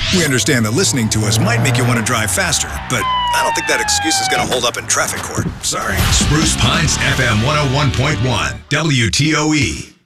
We understand that listening to us might make you want to drive faster, but I don't think that excuse is going to hold up in traffic court. Sorry. Spruce Pines FM 101.1 WTOE.